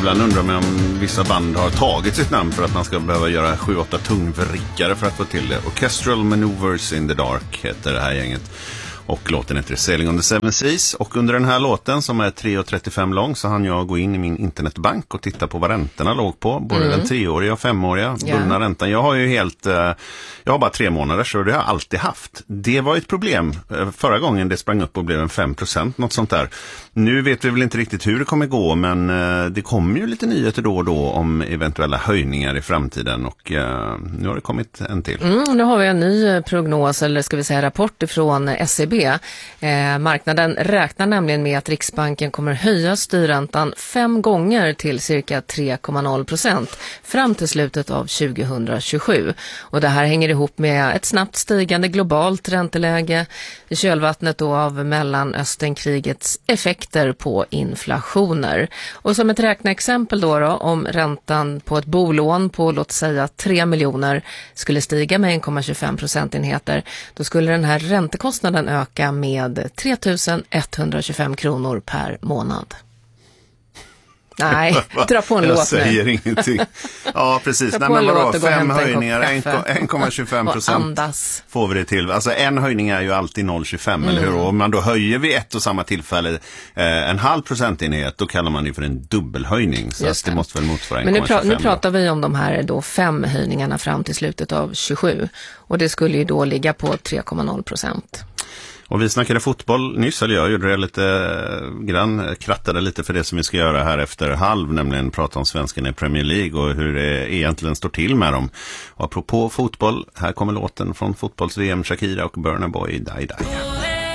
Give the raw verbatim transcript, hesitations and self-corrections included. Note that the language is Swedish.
ibland undrar man om vissa band har tagit sitt namn för att man ska behöva göra sju åtta tungvrickare för att få till det. Orchestral Maneuvers in the Dark heter det här gänget. Och låten heter Sailing on the Seven Seas. Och under den här låten som är tre trettiofem lång så hann jag gå in i min internetbank och titta på vad räntorna låg på. Både mm. den treåriga och femåriga bullna yeah. räntan. Jag har ju helt, jag har bara tre månader så det har jag alltid haft. Det var ett problem förra gången det sprang upp och blev en fem procent, något sånt där. Nu vet vi väl inte riktigt hur det kommer gå, men det kommer ju lite nyheter då och då om eventuella höjningar i framtiden och nu har det kommit en till. Mm, nu har vi en ny prognos, eller ska vi säga rapport ifrån S E B. Eh, marknaden räknar nämligen med att Riksbanken kommer höja styrräntan fem gånger till cirka tre komma noll procent fram till slutet av tjugohundratjugosju. Och det här hänger ihop med ett snabbt stigande globalt ränteläge i kölvattnet då av Mellanösternkrigets effekter på inflationer. Och som ett räkneexempel då, då om räntan på ett bolån på låt säga tre miljoner skulle stiga med en komma tjugofem procentenheter, då skulle den här räntekostnaden öka med tre tusen etthundratjugofem kronor per månad. Nej, dra på en jag låt nu. Jag säger ingenting. Ja, precis. Nej, men vadå, fem höjningar, en komma tjugofem procent får vi det till. Alltså en höjning är ju alltid noll komma tjugofem, mm. eller hur? Om man då höjer vid ett och samma tillfälle eh, en halv procentenhet, då kallar man det för en dubbelhöjning. Så att det måste väl motsvara en komma tjugofem. Men nu, pra- nu pratar vi om de här då fem höjningarna fram till slutet av tjugosju. Och det skulle ju då ligga på tre komma noll procent. Och vi snackade fotboll nyss, eller jag gjorde det lite grann, krattade lite för det som vi ska göra här efter halv, nämligen prata om svenskarna i Premier League och hur det egentligen står till med dem. Och apropå fotboll, här kommer låten från fotbolls-V M, Shakira och Burna Boy, Die Die.